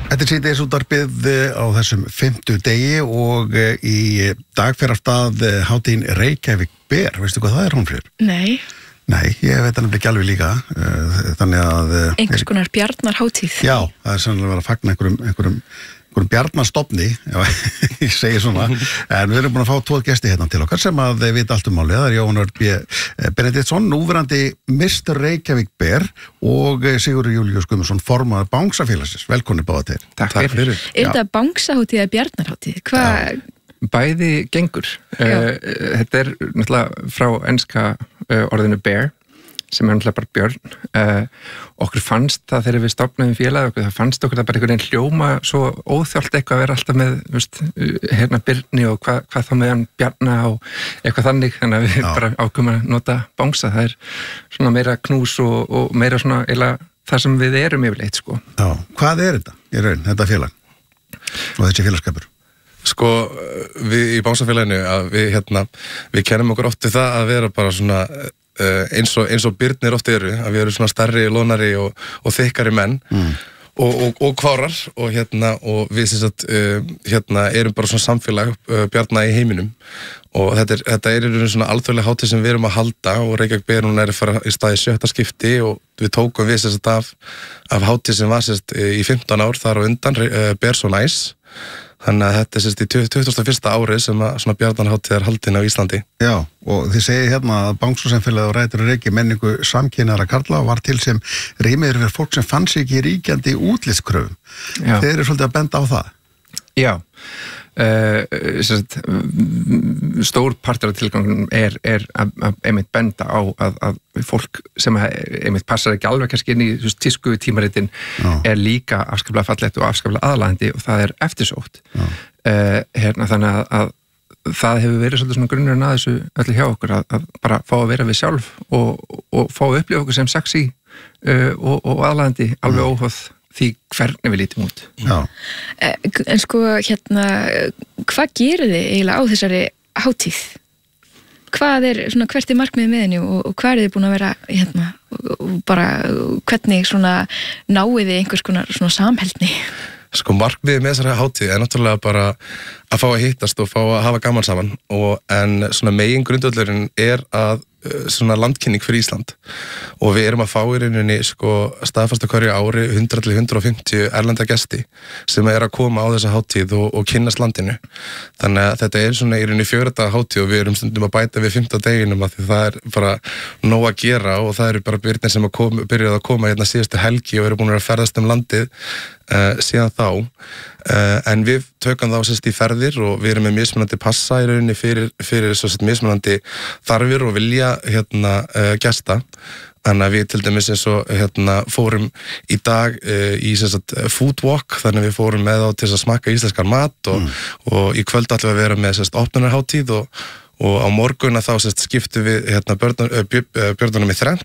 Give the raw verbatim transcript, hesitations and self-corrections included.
Þetta er síðdegisútvarpið á þessum fimmtudegi og í dag fer af stað hátíðin Reykjavík Ber. Veistu hvað það er, Hólmfríður? Nei. Nei, ég veit hann ekki alveg líka. Þannig að... Einhvers konar bjarnarhátíð. Já, það er sannlega verið að fagna einhverjum, einhverjum, einhverjum bjarnarstofni, já, ég segi svona. En við erum búin að fá tvo gesti hérna til okkar sem að vita allt um málið. Það er Jóhann Örn B. Benediktsson, núverandi mister Reykjavík Ber og Sigurður Júlíus Guðmundsson, formaður Bangsafélagsins. Velkonni báða til. Takk, Takk fyrir. Er þetta Bangsahátíð eða bjarnarhátíð? Hvað... Bæði gengur. Uh, þetta er náttúrulega frá enska uh, orðinu bear, sem er náttúrulega bara björn. Uh, okkur fannst það þegar við stofnaðum félagið okkur, það fannst okkur það bara einhvern veginn hljóma svo óþjált eitthvað að vera alltaf með, veist, hérna Birni og hvað, hvað þá með hann Bjarna og eitthvað þannig, þannig að við Já. bara ákveðum að nota bangsa. Það er svona meira knús og, og meira svona eiginlega það sem við erum yfirleitt, sko. Já, hvað er þetta í raun, þetta félag og þessi félagskapur? Sko, við í Bangsafélaginu að við hérna, við kennum okkur oft við það að vera bara svona uh, eins og, eins og Birnir oft eru, að við erum svona stærri, lónari og, og þykkari menn mm. og, og, og kvárar og hérna, og við sem sagt, uh, hérna erum bara svona samfélag uh, Bjarna í heiminum og þetta er, þetta er svona alþjóðlega hátíð sem við erum að halda og Reykjavík Ber núna er að fara í staði sjötta skipti og við tókum við sem sagt af, af hátíð sem var sem sagt í fimmtán ár þar á undan, uh, Ber so nice. Þannig að þetta er sérst í tuttugasta og fyrsta árið sem að svona bjarnarhátíð er haldin á Íslandi. Já, og þið segið hérna að Bangsasamfélagið og rætur Reykjavík menningu samkynhneigðra karla var til sem rýmiður fyrir fólk sem fann sig ekki ríkjandi útlitskröfum. Þeir eru svolítið að benda á það. Já, uh, sérst, stór partur af tilgangunum er, er að, að einmitt benda á að, að fólk sem einmitt passar ekki alveg kannski inn í tísku tímaritin er líka afskaplega fallegt og afskaplega aðlaðandi og það er eftirsótt. Uh, hérna, þannig að, að það hefur verið svolítið svona grunnurinn að þessu öllu hjá okkur að, að bara fá að vera við sjálf og, og fá að upplifa okkur sem sexy uh, og, og aðlaðandi alveg mm. óháð því hvernig við lítum út. Já. En sko, hérna, hvað gerir þið eiginlega á þessari hátíð? Hvað er, svona, hvert er markmiðið með henni og, og hvað er þið búin að vera, hérna, og bara hvernig svona náið þið einhvers konar svona samheldni? Sko, markmiðið með þessari hátíð er náttúrulega bara að fá að hittast og fá að hafa gaman saman og en svona megin grundvöllurinn er að svona landkynning fyrir Ísland og við erum að fá í rauninni sko staðfasta hverju ári hundrað til hundrað og fimmtíu erlenda gesti sem er að koma á þessa hátíð og, og kynnast landinu. Þannig að þetta er svona í rauninni fjögurra daga hátíð og við erum stundum að bæta við fimmta deginum að því það er bara nóg að gera og það eru bara byrnir sem að kom, byrjuð að koma hérna síðustu helgi og eru búin að ferðast um landið uh, síðan þá. Uh, en við tökum þá sérst í ferðir og við erum með mismunandi passa í rauninni fyrir, fyrir svo sérst mismunandi þarfir og vilja hérna uh, gesta. Þannig að við til dæmis eins og hérna fórum í dag uh, í sérst food walk, þannig að við fórum með á til að smakka íslenskan mat og, mm. og í kvöld ætlum við að vera með sérst opnunarhátíð og, og á morgun að þá sérst skiptum við hérna björnunum í þrennt.